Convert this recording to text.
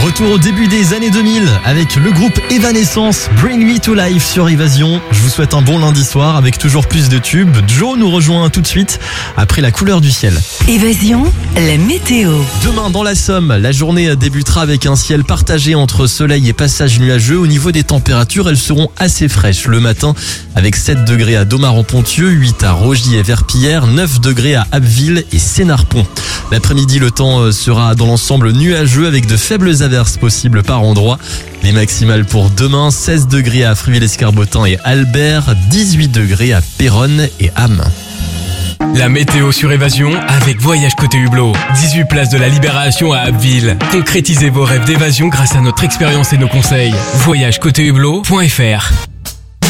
Retour au début des années 2000 avec le groupe Evanescence, Bring Me to Life sur Évasion. Je vous souhaite un bon lundi soir avec toujours plus de tubes. Joe nous rejoint tout de suite après la couleur du ciel. Évasion, la météo. Demain dans la Somme, la journée débutera avec un ciel partagé entre soleil et passage nuageux. Au niveau des températures, elles seront assez fraîches le matin avec 7 degrés à Domaran-Ponthieu, 8 à Rogy et Verpillière, 9 degrés à Abbeville et Sénarpont. L'après-midi, le temps sera dans l'ensemble nuageux avec de faibles averses possibles par endroits. Les maximales pour demain, 16 degrés à Fruvier-l'Escarbotin et Albert, 18 degrés à Péronne et Ham. La météo sur Évasion avec Voyage Côté Hublot. 18 places de la Libération à Abbeville. Concrétisez vos rêves d'évasion grâce à notre expérience et nos conseils. voyagecotéhublot.fr